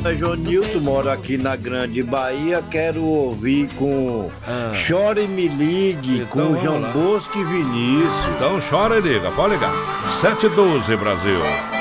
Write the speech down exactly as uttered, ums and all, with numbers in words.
É João Nilton, moro aqui na Grande Bahia, quero ouvir com Ah. Chora e Me Ligue, Então, com vamos João lá. Bosco e Vinícius. Então chora e liga, pode ligar. sete e doze, Brasil.